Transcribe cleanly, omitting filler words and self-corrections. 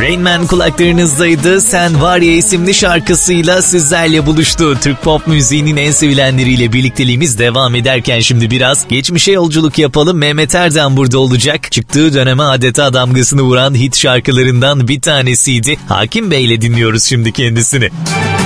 Rain Man kulaklarınızdaydı. Sen Var Ya isimli şarkısıyla sizlerle buluştu. Türk pop müziğinin en sevilenleriyle birlikteliğimiz devam ederken şimdi biraz geçmişe yolculuk yapalım. Mehmet Erdem burada olacak. Çıktığı döneme adeta damgasını vuran hit şarkılarından bir tanesiydi. Hakim Bey'le dinliyoruz şimdi kendisini.